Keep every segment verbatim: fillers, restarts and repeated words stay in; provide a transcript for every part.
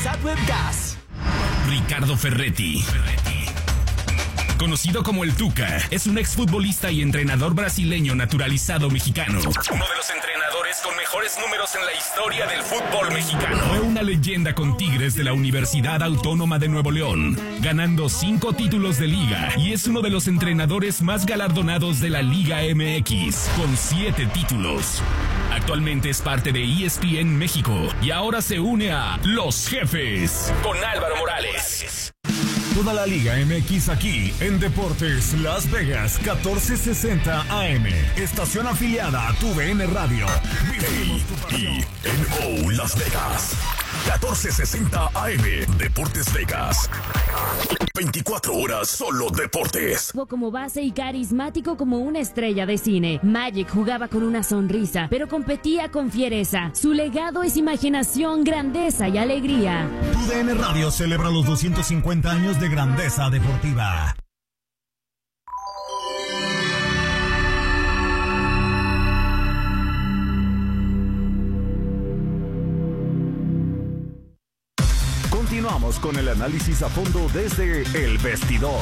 Sadweb Gas. Ricardo Ferretti. Conocido como el Tuca, es un exfutbolista y entrenador brasileño naturalizado mexicano. Uno de los entrenadores con mejores números en la historia del fútbol mexicano. Fue una leyenda con Tigres de la Universidad Autónoma de Nuevo León, ganando cinco títulos de liga, y es uno de los entrenadores más galardonados de la Liga M X, con siete títulos. Actualmente es parte de E S P N México y ahora se une a Los Jefes con Álvaro Morales. Toda la Liga M X aquí en Deportes Las Vegas, catorce sesenta A M. Estación afiliada a tu V N Radio. A E N O Las Vegas, catorce sesenta A M. Deportes Vegas. veinticuatro horas solo deportes. Como base y carismático como una estrella de cine, Magic jugaba con una sonrisa, pero competía con fiereza. Su legado es imaginación, grandeza y alegría. Tu V N Radio celebra los doscientos cincuenta años de grandeza deportiva. Continuamos con el análisis a fondo desde El Vestidor.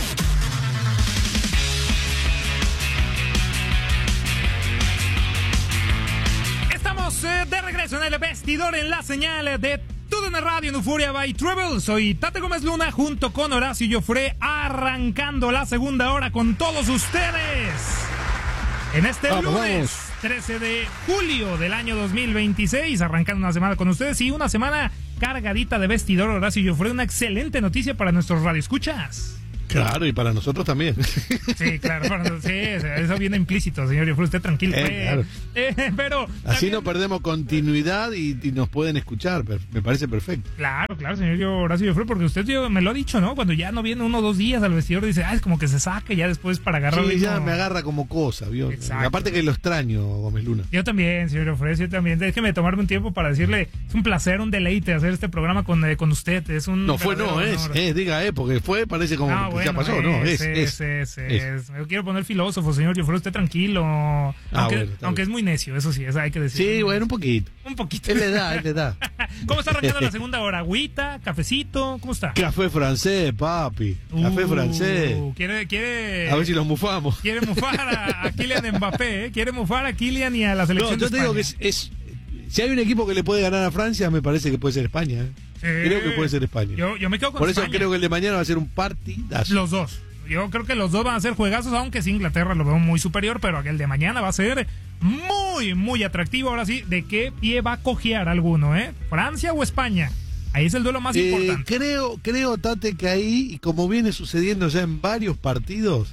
Estamos eh, de regreso en El Vestidor en la señal de Tu V N Radio en Euforia by Travel. Soy Tate Gómez Luna junto con Horacio Joffre, arrancando la segunda hora con todos ustedes. En este vamos, lunes vamos. trece de julio del año dos mil veintiséis, arrancando una semana con ustedes y una semana cargadita de vestidor. Horacio Joffre, una excelente noticia para nuestros radioescuchas. Claro, y para nosotros también. Sí, claro, bueno, sí, eso viene implícito, señor Joffre, usted tranquilo. Eh, claro. eh, pero Así también... no perdemos continuidad y, y nos pueden escuchar, me parece perfecto. Claro, claro, señor Horacio Joffre, porque usted yo, me lo ha dicho, ¿no? Cuando ya no viene uno o dos días al vestidor, dice, ah, es como que se saque ya después para agarrar. Sí, ya mismo... me agarra como cosa, ¿vio? Exacto. Aparte que lo extraño, Gómez Luna. Yo también, señor Joffre, yo también. Déjeme tomarme un tiempo para decirle, es un placer, un deleite hacer este programa con, eh, con usted. Es un no fue, no, es, es, diga, eh, porque fue, parece como no, que bueno, ya pasó, es, no, es, es, es, es, es. Yo quiero poner filósofo, señor Joffre, usted tranquilo. Ah, aunque bueno, aunque bien. es muy necio, eso sí, eso hay que decir. Sí, bueno, un poquito. Un poquito. Es la edad, es la edad. ¿Cómo está arrancando la segunda hora? ¿Agüita? ¿Cafecito? ¿Cómo está? Café francés, papi. Café Uh, francés. Quiere, quiere... A ver si los mufamos. Quiere mufar a, a Kylian Mbappé, ¿eh? Quiere mufar a Kylian y a la selección No, yo de te digo que España. es, es... Si hay un equipo que le puede ganar a Francia, me parece que puede ser España. ¿eh? Sí. Creo que puede ser España. Yo, yo me quedo con Por eso España. creo que el de mañana va a ser un partidazo. Los dos. Yo creo que los dos van a ser juegazos, aunque sí Inglaterra lo veo muy superior, pero el de mañana va a ser muy, muy atractivo. Ahora sí, ¿de qué pie va a cojear alguno, eh? ¿Francia o España? Ahí es el duelo más Eh, importante. creo, creo, Tate, que ahí, y como viene sucediendo ya en varios partidos,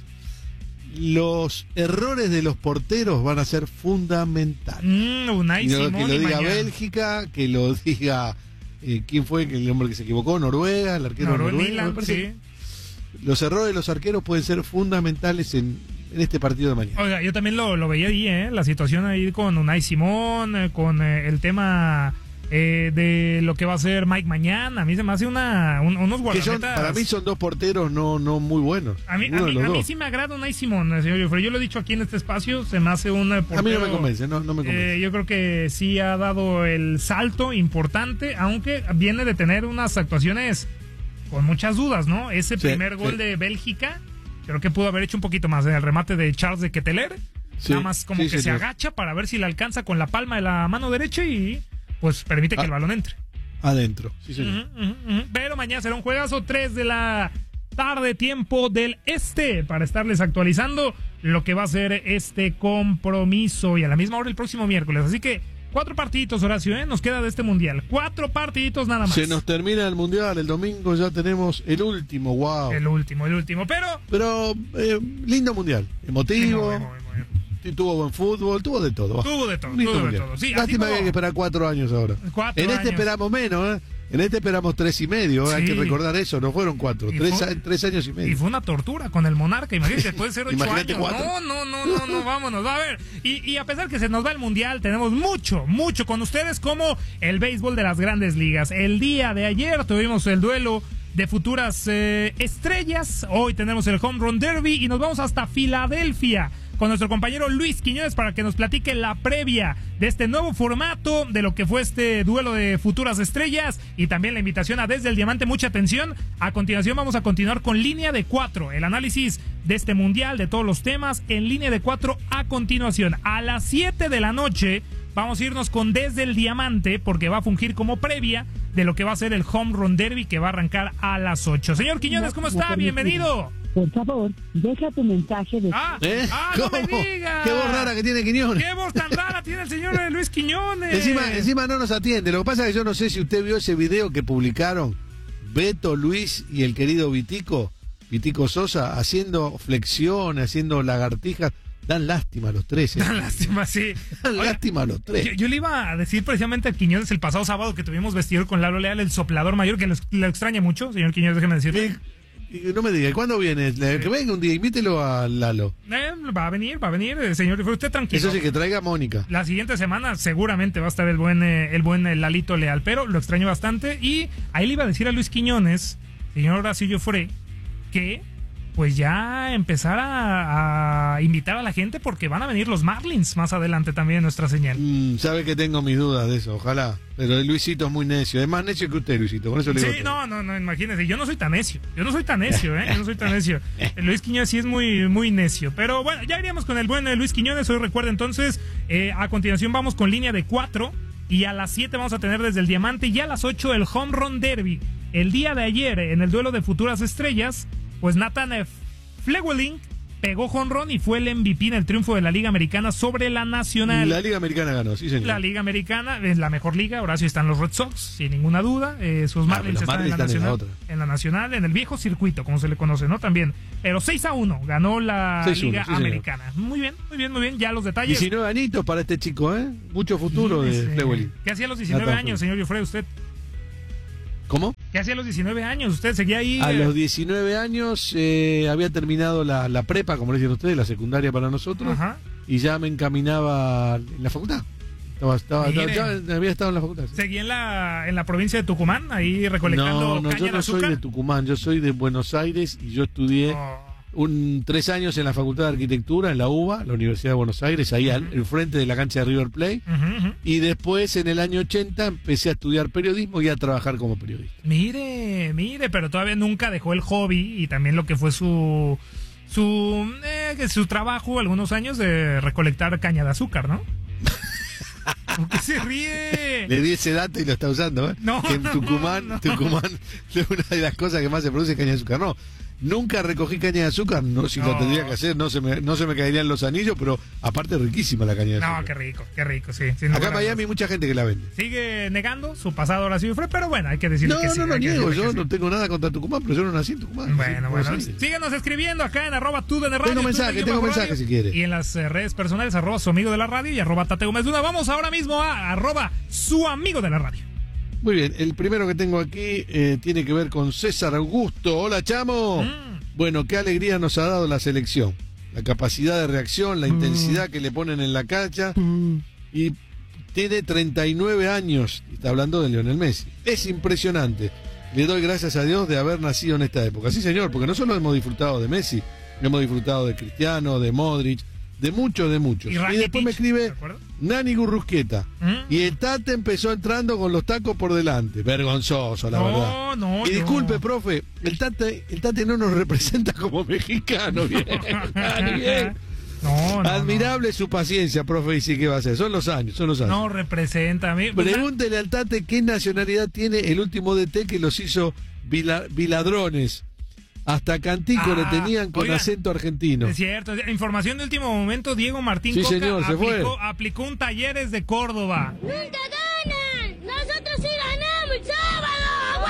los errores de los porteros van a ser fundamentales. Mm, Unai Y lo- Simón que lo y diga mañana. Bélgica, que lo diga... eh, ¿Quién fue el hombre que se equivocó? Noruega, el arquero de Noruega, Noruega. Milan, me parece sí. que los errores de los arqueros pueden ser fundamentales en, en este partido de mañana. Oiga, yo también lo, lo veía ahí, ¿eh? La situación ahí con Unai Simón, eh, con eh, el tema eh, de lo que va a ser Mike mañana. A mí se me hace una, un- unos Que son, guardametas. para mí son dos porteros no, no muy buenos. A mí, a, Ninguno de mí, los a mí dos. sí me agrada Unai Simón, eh, señor Joffre. Yo lo he dicho aquí en este espacio, se me hace un eh, portero... A mí no me convence, no, no me convence. Eh, yo creo que sí ha dado el salto importante, aunque viene de tener unas actuaciones con muchas dudas, ¿no? Ese Sí, primer gol sí. de Bélgica, creo que pudo haber hecho un poquito más. El remate de Charles de Ketteler, Sí, nada más como sí, que se señor. agacha para ver si le alcanza con la palma de la mano derecha y pues permite que Ah. el balón entre. Adentro, sí, señor. Ujú, ujú, ujú. Pero mañana será un juegazo, tres de la tarde, tiempo del este, para estarles actualizando lo que va a ser este compromiso y a la misma hora el próximo miércoles. Así que cuatro partiditos, Horacio, ¿eh? Nos queda de este mundial. Cuatro partiditos nada más. Se nos termina el mundial, el domingo ya tenemos el último, wow. El último, el último, pero... Pero eh, lindo mundial, emotivo, Muy, muy, muy, muy. tuvo buen fútbol, tuvo de todo. Tuvo de todo, Lindo tuvo de mundial. todo. Sí, así Lástima como- que hay que esperar cuatro años ahora. Cuatro en este años. esperamos menos, ¿eh? En este esperamos tres y medio, ¿eh? Hay Sí. que recordar eso, no fueron cuatro, Y tres, fue- a- tres años y medio. Y fue una tortura con el Monarca, imagínate, después de ser ocho Imagínate años. cuatro. No, no, no, no, no, vámonos. A ver, y, y a pesar que se nos va el Mundial, tenemos mucho, mucho con ustedes, como el béisbol de las grandes ligas. El día de ayer tuvimos el duelo de futuras eh, estrellas. Hoy tenemos el Home Run Derby y nos vamos hasta Filadelfia, con nuestro compañero Luis Quiñones para que nos platique la previa de este nuevo formato, de lo que fue este duelo de futuras estrellas y también la invitación a Desde el Diamante. Mucha atención. A continuación vamos a continuar con Línea de Cuatro, el análisis de este mundial, de todos los temas en Línea de Cuatro a continuación. A las siete de la noche vamos a irnos con Desde el Diamante porque va a fungir como previa de lo que va a ser el Home Run Derby que va a arrancar a las ocho. Señor Quiñones, ¿cómo está? Bienvenido. Por favor, deja tu mensaje de... Ah, ¿Eh? ah no me ¿Cómo? diga. Qué voz rara que tiene Quiñones. Qué voz tan rara tiene el señor Luis Quiñones. Encima, encima no nos atiende. Lo que pasa es que yo no sé si usted vio ese video que publicaron Beto, Luis y el querido Vitico, Vitico Sosa, haciendo flexiones, haciendo lagartijas. Dan lástima a los tres. ¿eh? Dan lástima, sí. Dan Oiga, lástima a los tres. Yo, yo le iba a decir precisamente a Quiñones el pasado sábado que tuvimos vestido con Lalo Leal, el soplador mayor, que lo, lo extraña mucho, señor Quiñones, déjeme decirle. Y, y no me diga, ¿cuándo viene? Que venga un día, invítelo a Lalo. Eh, va a venir, va a venir, eh, señor. Usted tranquilo. Eso sí, que traiga a Mónica. La siguiente semana seguramente va a estar el buen, eh, el buen eh, Lalito Leal, pero lo extraño bastante. Y ahí le iba a decir a Luis Quiñones, señor Horacio Fre, que pues ya empezar a, a invitar a la gente porque van a venir los Marlins más adelante también en nuestra señal. Mm, sabe que tengo mis dudas de eso, ojalá. Pero Luisito es muy necio, es más necio que usted, Luisito, por eso le digo. Sí, no, no, no, imagínese, yo no soy tan necio, yo no soy tan necio, ¿eh? Yo no soy tan necio. Luis Quiñones sí es muy, muy necio. Pero bueno, ya iríamos con el buen Luis Quiñones, hoy recuerda entonces, eh, a continuación vamos con Línea de Cuatro y a las siete vamos a tener Desde el Diamante y a las ocho el Home Run Derby. El día de ayer, en el duelo de futuras estrellas, pues Nathan Flegwelling pegó jonrón y fue el M V P en el triunfo de la Liga Americana sobre la Nacional. La Liga Americana ganó, sí señor. La Liga Americana es la mejor liga, Horacio, están los Red Sox, sin ninguna duda. Eh, sus Marlins ah, están, Marlins en, la están nacional, en, la otra. en la Nacional, en el viejo circuito, como se le conoce, ¿no? También. Pero seis a uno ganó la Liga sí, Americana. Muy bien, muy bien, muy bien. Ya los detalles. diecinueve añitos para este chico, ¿eh? Mucho futuro de Flegwelling. ¿Qué hacía a los diecinueve Nathan años, señor Jofre, usted? ¿Cómo? ¿Qué hacía a los diecinueve años? ¿Usted seguía ahí? A eh... los diecinueve años eh, había terminado la, la prepa, como le dicen ustedes, la secundaria para nosotros. Ajá. Y ya me encaminaba en la facultad. Estaba, estaba, estaba, ya había estado en la facultad. ¿Sí? ¿Seguía en la, en la provincia de Tucumán, ahí recolectando no, no, caña yo de no azúcar? soy de Tucumán, yo soy de Buenos Aires y yo estudié Oh. un tres años en la Facultad de Arquitectura, en la U B A, la Universidad de Buenos Aires, ahí al uh-huh. enfrente de la cancha de River Plate. Uh-huh, uh-huh. Y después, en el año ochenta, empecé a estudiar periodismo y a trabajar como periodista. Mire, mire, pero todavía nunca dejó el hobby y también lo que fue su su eh, su trabajo algunos años de recolectar caña de azúcar, ¿no? ¿Por qué se ríe? Le di ese dato y lo está usando, ¿eh? No, que en Tucumán, no. Tucumán, una de las cosas que más se produce es caña de azúcar. No, nunca recogí caña de azúcar, no, si No. lo tendría que hacer, no se me, no se me caerían los anillos, pero aparte riquísima la caña de azúcar. No, qué rico, qué rico, sí. Acá en Miami hay mucha gente que la vende. Sigue negando su pasado Horacio Fre, pero bueno, hay que decirle No, que sí. no, no hay que niego, decirle yo que sí. no tengo nada contra Tucumán, pero yo no nací en Tucumán. Bueno, nací en bueno, Buenos Aires. síguenos escribiendo acá en arroba tu de radio. Tengo tu mensaje, de tengo radio, mensaje si quiere. Y en las eh, redes personales, arroba su amigo de la radio y arroba Tate Gómez Luna. Vamos ahora mismo a arroba su amigo de la radio. Muy bien, el primero que tengo aquí eh, tiene que ver con César Augusto. Hola, chamo. Mm. Bueno, qué alegría nos ha dado la selección. La capacidad de reacción, la intensidad que le ponen en la cancha. Y tiene treinta y nueve años. Está hablando de Lionel Messi. Es impresionante. Le doy gracias a Dios de haber nacido en esta época. Sí, señor, porque no solo hemos disfrutado de Messi, hemos disfrutado de Cristiano, de Modric, de muchos, de muchos. Y Y, Rakitic, después me ¿de escribe acuerdo? Nani Gurrusqueta. ¿Mm? Y el Tate empezó entrando con los tacos por delante. Vergonzoso, la No, verdad. no, Y no. disculpe, profe, el Tate, el Tate no nos representa como mexicano. Bien, Nani, bien. No, no, Admirable su paciencia, profe, y sí que va a ser. Son los años, son los no. años. No representa a mí. Pues, Pregúntele al Tate qué nacionalidad tiene el último D T que los hizo vila- viladrones. Hasta Cantico Ah, le tenían con oiga, acento argentino. Es cierto, información de último momento, Diego Martín Sí, Coca señor, se aplicó, fue. aplicó un Talleres de Córdoba. ¡Nunca ganan! ¡Nosotros sí ganamos el sábado!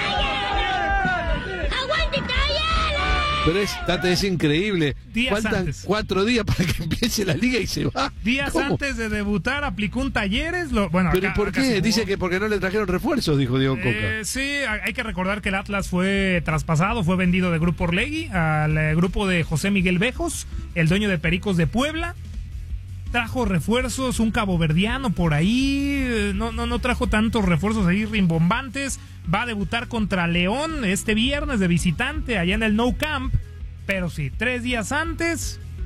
¡Aguante Talleres! ¡Aguante Talleres! Pero es, Tate, es increíble. Días Faltan antes. cuatro días para que empiece la liga y se va. Días ¿Cómo? antes de debutar aplicó un Talleres. Lo, bueno, ¿Pero acá- por acá se qué? jugó. Dice que porque no le trajeron refuerzos, dijo Diego Coca. Eh, sí, hay que recordar que el Atlas fue traspasado, fue vendido de Grupo Orlegui al eh, grupo de José Miguel Bejos, el dueño de Pericos de Puebla. Trajo refuerzos, un caboverdiano por ahí, eh, no, no, no trajo tantos refuerzos ahí rimbombantes. Va a debutar contra León este viernes de visitante allá en el Nou Camp. Pero sí, tres días antes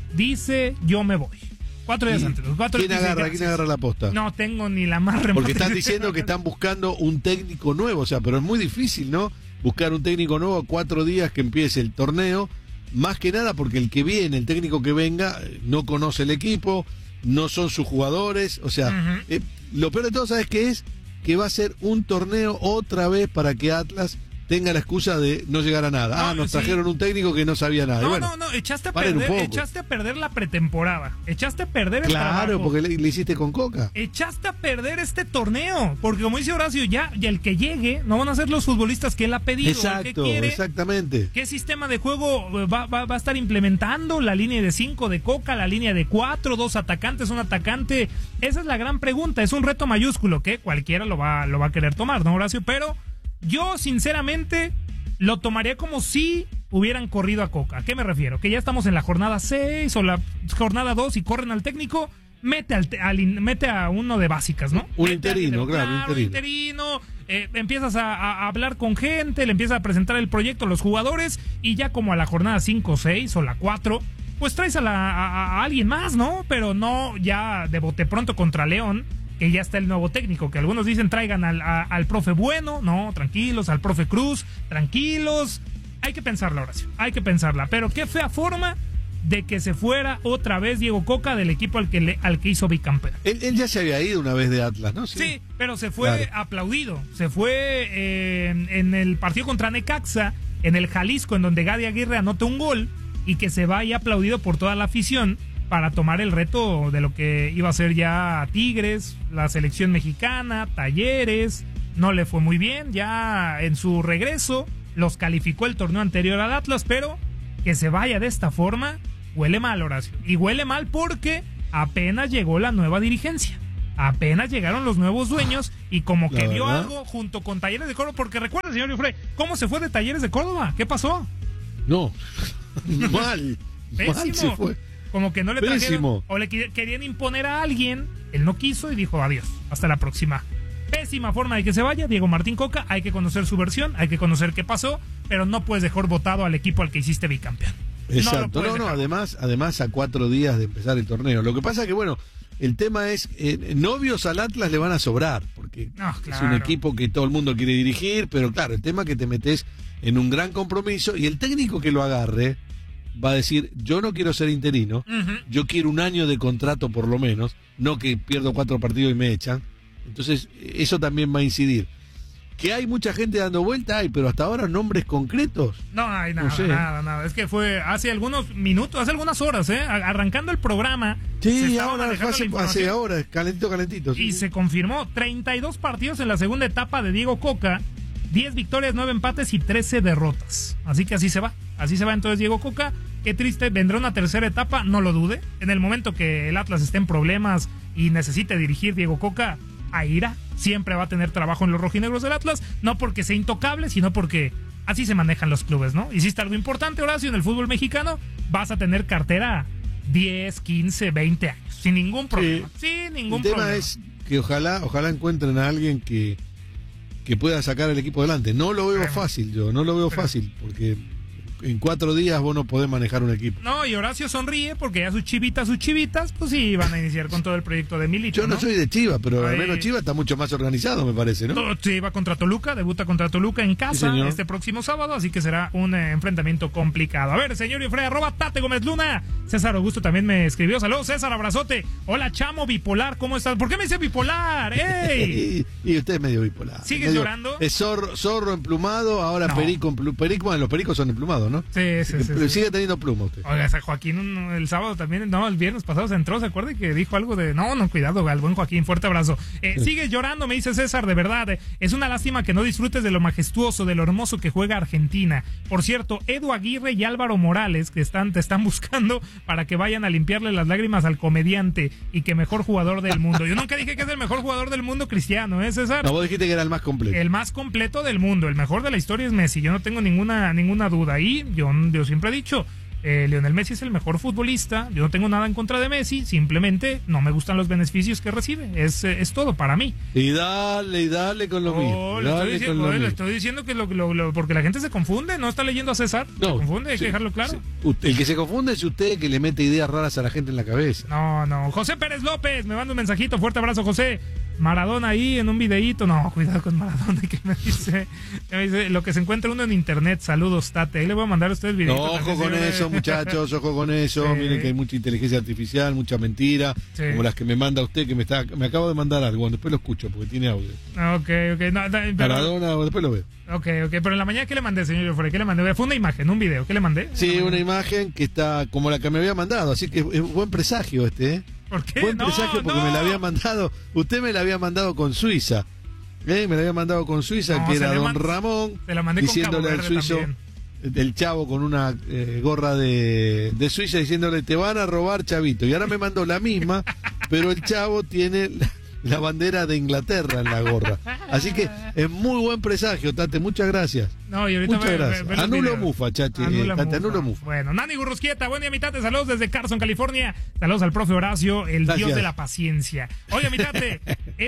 dice yo me voy. Cuatro días ¿Y antes. Los cuatro ¿Quién agarra, ¿Quién agarra la posta? No tengo ni la más remota. Porque están diciendo que están buscando un técnico nuevo, o sea, pero es muy difícil, ¿no? Buscar un técnico nuevo a cuatro días que empiece el torneo, más que nada porque el que viene, el técnico que venga, no conoce el equipo, no son sus jugadores, o sea, uh-huh. eh, lo peor de todo, ¿sabes qué es? Que va a ser un torneo otra vez para que Atlas tenga la excusa de no llegar a nada. No, ah, nos sí. trajeron un técnico que no sabía nada. No, bueno, no, no, echaste a perder, echaste a perder la pretemporada. Echaste a perder el Claro, trabajo. porque le, le hiciste con Coca. Echaste a perder este torneo, porque como dice Horacio, ya, ya el que llegue no van a ser los futbolistas que él ha pedido. Exacto, el que quiere, exactamente. ¿Qué sistema de juego va, va, va a estar implementando? La línea de cinco de Coca, la línea de cuatro, dos atacantes, un atacante. Esa es la gran pregunta, es un reto mayúsculo que cualquiera lo va, lo va a querer tomar, ¿no, Horacio? Pero yo, sinceramente, lo tomaría como si hubieran corrido a Coca. ¿A qué me refiero? Que ya estamos en la jornada seis o la jornada dos y corren al técnico, mete al, al mete a uno de básicas, ¿no? Un mete interino, a, claro, claro, interino. interino eh, empiezas a, a hablar con gente, le empiezas a presentar el proyecto a los jugadores y ya como a la jornada cinco o seis o la cuatro, pues traes a, la, a, a alguien más, ¿no? Pero no ya de bote pronto contra León, que ya está el nuevo técnico, que algunos dicen traigan al, a, al profe Bueno, no, tranquilos, al profe Cruz, tranquilos, hay que pensarla, Horacio, hay que pensarla, pero qué fea forma de que se fuera otra vez Diego Coca del equipo al que le, al que hizo bicampeón. Él, él ya se había ido una vez de Atlas, ¿no? Sí, sí pero se fue claro. aplaudido, se fue eh, en, en el partido contra Necaxa, en el Jalisco, en donde Gadi Aguirre anota un gol, y que se vaya aplaudido por toda la afición para tomar el reto de lo que iba a ser ya Tigres, la selección mexicana, Talleres. No le fue muy bien, ya en su regreso los calificó el torneo anterior al Atlas, pero que se vaya de esta forma huele mal, Horacio, y huele mal porque apenas llegó la nueva dirigencia, apenas llegaron los nuevos dueños y como que vio algo junto con Talleres de Córdoba, porque recuerda, señor Yufre, ¿cómo se fue de Talleres de Córdoba? ¿Qué pasó? No, mal, mal se fue. Como que no le trajeron, Pésimo. o le querían imponer a alguien, él no quiso y dijo adiós, hasta la próxima. Pésima forma de que se vaya Diego Martín Coca, hay que conocer su versión, hay que conocer qué pasó, pero no puedes dejar votado al equipo al que hiciste bicampeón. Exacto, no, no, no además, además a cuatro días de empezar el torneo. Lo que pasa es que, bueno, el tema es, eh, novios al Atlas le van a sobrar, porque no, claro. es un equipo que todo el mundo quiere dirigir, pero claro, el tema es que te metes en un gran compromiso y el técnico que lo agarre va a decir, yo no quiero ser interino, uh-huh. yo quiero un año de contrato por lo menos, no que pierdo cuatro partidos y me echan. Entonces, eso también va a incidir. Que hay mucha gente dando vuelta, hay, pero hasta ahora nombres concretos. No hay nada, no sé. nada, nada. Es que fue hace algunos minutos, hace algunas horas, ¿eh? Arrancando el programa. Sí, ahora, hace, hace ahora, calentito, calentito. Y sí. se confirmó treinta y dos partidos en la segunda etapa de Diego Coca, diez victorias, nueve empates y trece derrotas. Así que así se va, así se va entonces Diego Coca. Qué triste, vendrá una tercera etapa, no lo dude. En el momento que el Atlas esté en problemas y necesite dirigir Diego Coca, ahí irá. Siempre va a tener trabajo en los rojinegros del Atlas, no porque sea intocable, sino porque así se manejan los clubes, ¿no? Hiciste algo importante, Horacio, en el fútbol mexicano, vas a tener cartera diez, quince, veinte años, sin ningún problema, sí, sin ningún problema. El tema problema. es que ojalá, ojalá encuentren a alguien que, que pueda sacar al equipo adelante. No lo veo Pero, fácil yo, no lo veo Pero, fácil, porque en cuatro días vos no podés manejar un equipo. No, y Horacio sonríe porque ya sus chivitas, sus chivitas, pues sí, van a iniciar con todo el proyecto de Milito. Yo no, ¿no? soy de Chivas, pero Ay. al menos Chivas está mucho más organizado, me parece, ¿no? Chivas contra Toluca, debuta contra Toluca en casa sí, este próximo sábado, así que será un eh, enfrentamiento complicado. A ver, señor Yofre, arroba Tate Gómez Luna. César Augusto también me escribió. Saludos, César, abrazote. Hola, chamo bipolar, ¿cómo estás? ¿Por qué me dice bipolar? ¡Ey! y usted es medio bipolar. ¿Sigues medio, llorando? Es zorro, zorro emplumado, ahora no. perico, perico, bueno, los pericos son emplumados, ¿no? Sí, sí, sí. Pero sí. sigue teniendo pluma usted. Oiga, Joaquín un, el sábado también, no, el viernes pasado se entró, ¿se acuerda? Que dijo algo de, no, no, cuidado, al buen Joaquín, fuerte abrazo. Eh, sí. Sigues llorando, me dice César, de verdad, eh, es una lástima que no disfrutes de lo majestuoso, de lo hermoso que juega Argentina. Por cierto, Edu Aguirre y Álvaro Morales, que están, te están buscando para que vayan a limpiarle las lágrimas al comediante y que mejor jugador del mundo. Yo nunca dije que es el mejor jugador del mundo, Cristiano, ¿eh, César? No, vos dijiste que era el más completo. El más completo del mundo, el mejor de la historia es Messi, yo no tengo ninguna, ninguna duda. Y yo, yo siempre he dicho, Eh, Lionel Messi es el mejor futbolista, yo no tengo nada en contra de Messi, simplemente no me gustan los beneficios que recibe, es, es todo para mí. Y dale, y dale con lo Oh, mismo. le, estoy Dale diciendo, con lo le mismo. estoy diciendo que lo, lo- lo- porque la gente se confunde, no está leyendo a César, se No, confunde, hay sí, que dejarlo claro. sí. Usted- el que se confunde es usted, que le mete ideas raras a la gente en la cabeza. No, no. José Pérez López, me manda un mensajito. Fuerte abrazo, José. Maradona ahí en un videíto. No, cuidado con Maradona, que me dice, que me dice lo que se encuentra uno en internet. Saludos, Tate. Ahí le voy a mandar a usted el videíto. No, ojo también, con sí, eso, muchachos, ojo con eso. Sí. Miren que hay mucha inteligencia artificial, mucha mentira, Sí. como las que me manda usted, que me está me acaba de mandar algo. Después lo escucho porque tiene audio. Ok, ok. No, da- pero, Maradona, después lo veo. ok, ok. Pero en la mañana, ¿qué le mandé, señor Joffre? ¿Qué le mandé? Fue una imagen, un video. ¿Qué le mandé? Sí, una imagen que está como la que me había mandado, así que es buen presagio este, ¿eh? ¿Por qué? Buen No, presagio porque no. me la había mandado, usted me la había mandado con Suiza. ¿eh? Me la había mandado con Suiza, No, que se era le don man- Ramón, se la mandé con diciéndole Cabo al Verde suizo, también. el chavo con una eh, gorra de, de Suiza diciéndole, te van a robar, chavito. Y ahora me mandó la misma, pero el chavo tiene la, la bandera de Inglaterra en la gorra. Así que es muy buen presagio, Tate, muchas gracias. No, y ahorita Muchas ve- gracias. ve- ve los Anulo videos. mufa, chachi, Anula eh, Tate, mufa. anulo mufa. Bueno, Nani Gurrusquieta, buen día, mitate. Saludos desde Carson, California. Saludos al profe Horacio, el Gracias. dios de la paciencia. Oye, mitate,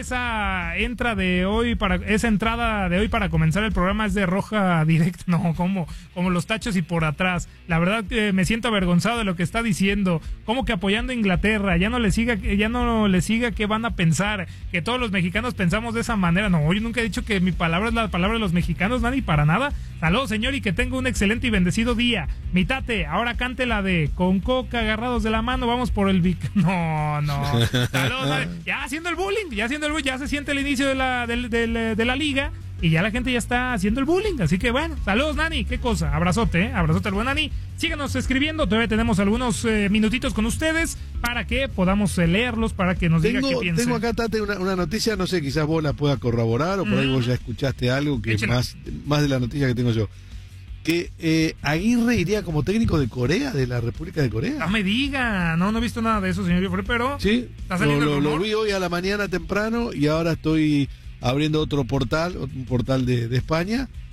esa entra de hoy para esa entrada de hoy para comenzar el programa es de roja directa, no, como como los tachos y por atrás. La verdad que me siento avergonzado de lo que está diciendo. Como que apoyando a Inglaterra, ya no le siga, ya no le siga qué van a pensar, que todos los mexicanos pensamos de esa manera. No, yo nunca he dicho que mi palabra es la palabra de los mexicanos, Nani, para nada. Saludos, señor, y que tenga un excelente y bendecido día. Mitate, ahora cante la de Con Coca, agarrados de la mano, vamos por el Vic. No, no. Saludos, Nani. Ya haciendo el bullying, ya haciendo el bullying, ya se siente el inicio de la, del- del- de la liga. Y ya la gente ya está haciendo el bullying. Así que bueno, saludos, Nani. Qué cosa. Abrazote, ¿eh? Abrazote al buen Nani. Síganos escribiendo. Todavía tenemos algunos eh, minutitos con ustedes para que podamos eh, leerlos, para que nos diga qué Tengo, piensan. tengo acá, Tate, una, una noticia, no sé, quizás vos la puedas corroborar o por ahí vos ya escuchaste algo que Échela. más, más de la noticia que tengo yo. Que eh, Aguirre iría como técnico de Corea, de la República de Corea. No me diga. No, no he visto nada de eso, señor Joffre, pero... Sí, ¿Está lo, saliendo lo- el lo rumor? vi hoy a la mañana temprano y ahora estoy abriendo otro portal, un portal de, de España,